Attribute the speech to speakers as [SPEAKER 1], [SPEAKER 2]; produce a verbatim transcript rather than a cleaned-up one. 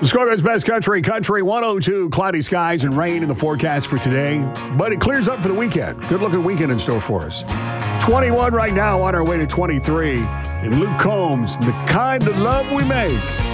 [SPEAKER 1] Muskoka's best country, Country one oh two, cloudy skies and rain in the forecast for today. But it clears up for the weekend. Good looking weekend in store for us. twenty-one right now, on our way to twenty-three. And Luke Combs, The Kind of Love We Make.